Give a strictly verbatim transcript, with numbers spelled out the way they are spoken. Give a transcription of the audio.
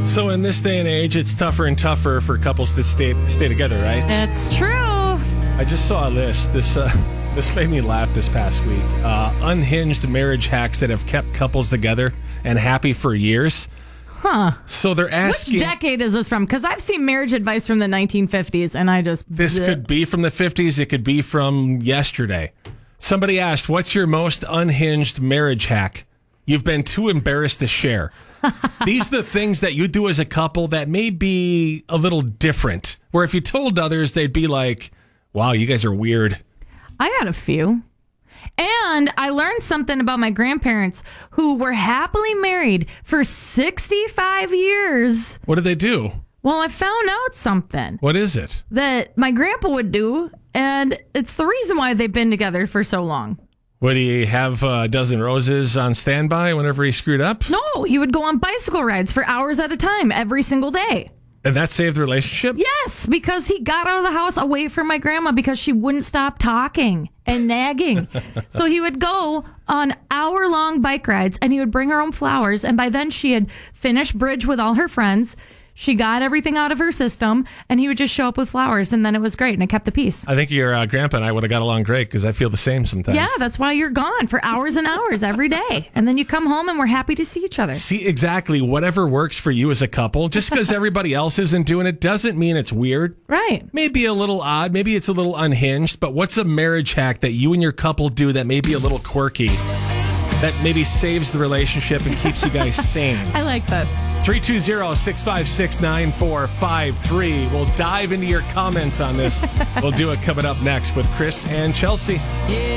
So in this day and age, it's tougher and tougher for couples to stay stay together, right? That's true. I just saw a list. This uh, this made me laugh this past week. Uh, unhinged marriage hacks that have kept couples together and happy for years. Huh. So they're asking... Which decade is this from? Because I've seen marriage advice from the nineteen fifties, and I just... This bleh. could be from the fifties. It could be from yesterday. Somebody asked, what's your most unhinged marriage hack you've been too embarrassed to share? These are the things that you do as a couple that may be a little different. Where if you told others, they'd be like, wow, you guys are weird. I had a few. And I learned something about my grandparents who were happily married for sixty-five years. What did they do? Well, I found out something What is it? that my grandpa would do, and it's the reason why they've been together for so long. Would he have a dozen roses on standby whenever he screwed up? No, he would go on bicycle rides for hours at a time every single day. And that saved the relationship? Yes, because he got out of the house away from my grandma because she wouldn't stop talking and nagging. So he would go on hour-long bike rides, and he would bring her home flowers. And by then, she had finished bridge with all her friends. She got everything out of her system, and he would just show up with flowers, and then it was great, and it kept the peace. I think your uh, grandpa and I would have got along great because I feel the same sometimes. Yeah, that's why you're gone for hours and hours every day. And then you come home, and we're happy to see each other. See, exactly. Whatever works for you as a couple. Just because everybody else isn't doing it doesn't mean it's weird. Right. Maybe a little odd. Maybe it's a little unhinged. But what's a marriage hack that you and your couple do that may be a little quirky, that maybe saves the relationship and keeps you guys sane? I like this. three two zero, six five six, nine four five three. We'll dive into your comments on this. We'll do it coming up next with Chris and Chelsea. Yeah.